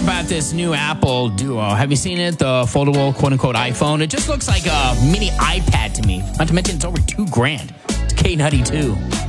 about this new Apple Duo. Have you seen it? The foldable quote-unquote iPhone. It just looks like a mini iPad to me. Not to mention it's over $2,000. It's K Nutty too.